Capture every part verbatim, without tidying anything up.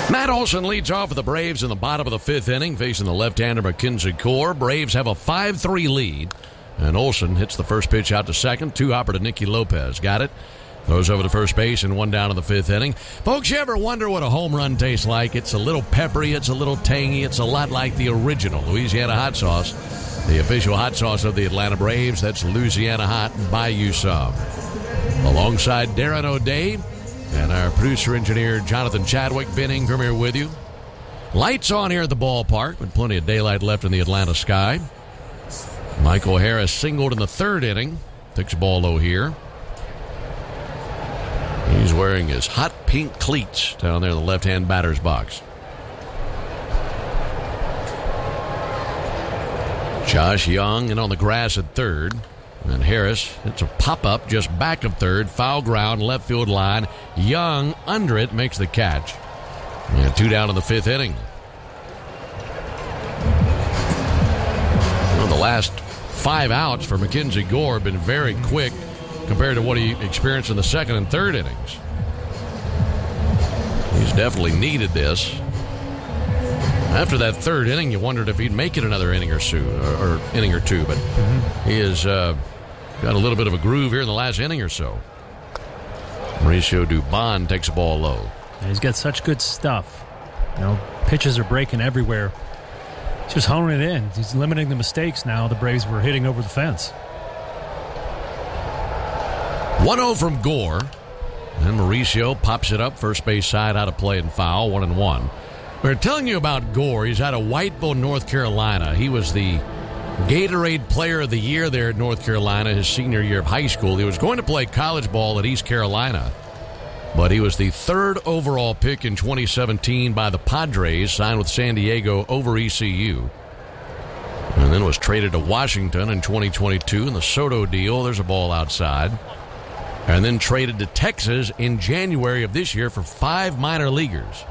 Matt Olson leads off for the Braves in the bottom of the fifth inning, facing the left-hander Mackenzie Gore. Braves have a five three lead, and Olson hits the first pitch out to second. Two-hopper to Nicky Lopez. Got it? Throws over to first base and one down in the fifth inning. Folks, you ever wonder what a home run tastes like? It's a little peppery, it's a little tangy, it's a lot like the original Louisiana hot sauce. The official hot sauce of the Atlanta Braves, that's Louisiana Hot. Buy you some. Alongside Darren O'Day and our producer-engineer Jonathan Chadwick, Ben Ingram here with you. Lights on here at the ballpark with plenty of daylight left in the Atlanta sky. Michael Harris singled in the third inning. Takes the ball low here. He's wearing his hot pink cleats down there in the left-hand batter's box. Josh Young in on the grass at third. And Harris hits a pop-up just back of third. Foul ground, left field line. Young under it makes the catch. And two down in the fifth inning. Well, the last five outs for Mackenzie Gore have been very quick compared to what he experienced in the second and third innings. He's definitely needed this. After that third inning, you wondered if he'd make it another inning or two, or, or inning or two. But mm-hmm. he has uh, got a little bit of a groove here in the last inning or so. Mauricio Dubon takes the ball low. He's got such good stuff. You know, pitches are breaking everywhere. He's just honing it in. He's limiting the mistakes now the Braves were hitting over the fence. one oh from Gore. And Mauricio pops it up first base side out of play and foul, one and one. We're telling you about Gore. He's out of Whiteville, North Carolina. He was the Gatorade Player of the Year there at North Carolina his senior year of high school. He was going to play college ball at East Carolina, but he was the third overall pick in twenty seventeen by the Padres, signed with San Diego over E C U, and then was traded to Washington in twenty twenty-two in the Soto deal. There's a ball outside. And then traded to Texas in January of this year for five minor leaguers.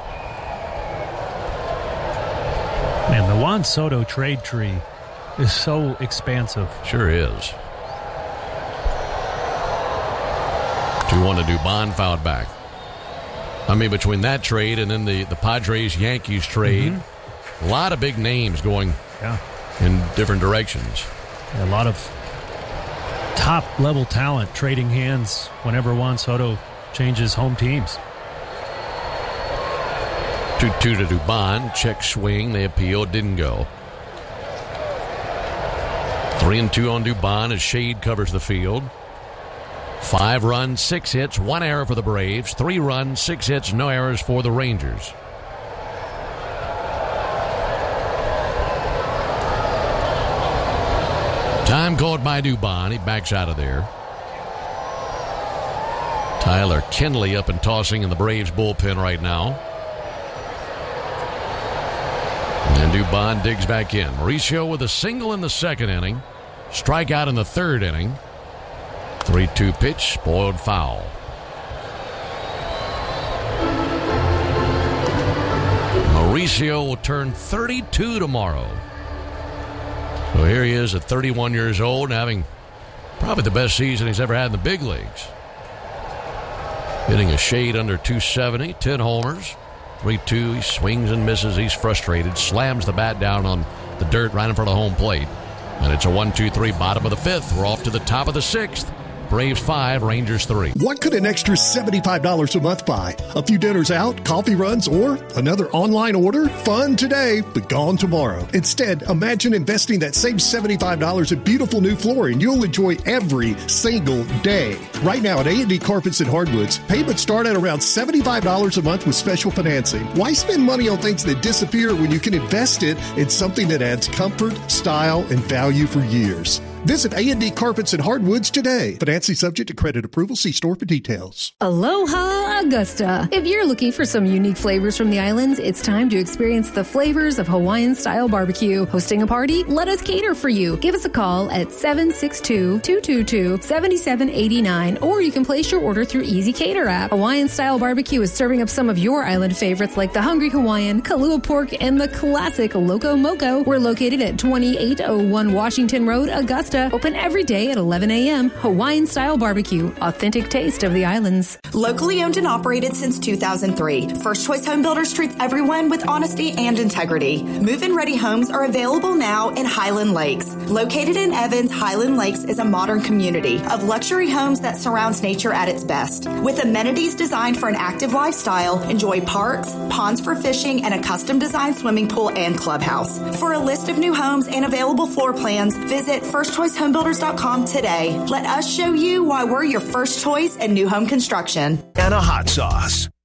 Man, the Juan Soto trade tree is so expansive. Sure is. two one to Dubon, fouled back. I mean, between that trade and then the, the Padres-Yankees trade, mm-hmm. a lot of big names going yeah. in different directions. A lot of top-level talent trading hands whenever Juan Soto changes home teams. two two to Dubon. Check swing. They appealed. Didn't go. three and two on Dubon as Shade covers the field. Five runs, six hits, one error for the Braves. Three runs, six hits, no errors for the Rangers. Time called by Dubon. He backs out of there. Tyler Kinley up and tossing in the Braves bullpen right now. And Dubon digs back in. Mauricio with a single in the second inning. Strikeout in the third inning. three two pitch, spoiled foul. Mauricio will turn thirty-two tomorrow. So here he is at thirty-one years old and having probably the best season he's ever had in the big leagues. Hitting a shade under two seventy, ten homers. three two, he swings and misses. He's frustrated. Slams the bat down on the dirt right in front of home plate. And it's a one two three, bottom of the fifth. We're off to the top of the sixth. Braves five, Rangers three. What could an extra seventy-five dollars a month buy? A few dinners out, coffee runs, or another online order? Fun today, but gone tomorrow. Instead, imagine investing that same seventy-five dollars in beautiful new flooring you'll enjoy every single day. Right now at A and D Carpets and Hardwoods, payments start at around seventy-five dollars a month with special financing. Why spend money on things that disappear when you can invest it in something that adds comfort, style, and value for years? Visit A and D Carpets and Hardwoods today. Financing subject to credit approval. See store for details. Aloha Augusta. If you're looking for some unique flavors from the islands, it's time to experience the flavors of Hawaiian-style barbecue. Hosting a party? Let us cater for you. Give us a call at seven six two, two two two, seven seven eight nine, or you can place your order through Easy Cater app. Hawaiian-style barbecue is serving up some of your island favorites like the Hungry Hawaiian, Kalua Pork, and the classic Loco Moco. We're located at twenty-eight oh one Washington Road, Augusta. Augusta. Open every day at eleven a.m. Hawaiian-style barbecue. Authentic taste of the islands. Locally owned and operated since two thousand three. First Choice Home Builders treats everyone with honesty and integrity. Move-in ready homes are available now in Highland Lakes. Located in Evans, Highland Lakes is a modern community of luxury homes that surrounds nature at its best. With amenities designed for an active lifestyle, enjoy parks, ponds for fishing, and a custom-designed swimming pool and clubhouse. For a list of new homes and available floor plans, visit first choice home builders dot com today. Let us show you why we're your first choice in new home construction. And a hot sauce.